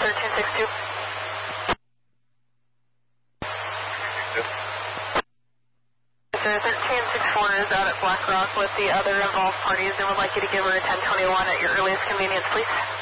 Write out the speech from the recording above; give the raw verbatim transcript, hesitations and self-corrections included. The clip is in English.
thirteen sixty-two. So thirteen sixty-four is out at Black Rock with the other involved parties and would like you to give her a ten twenty-one at your earliest convenience, please.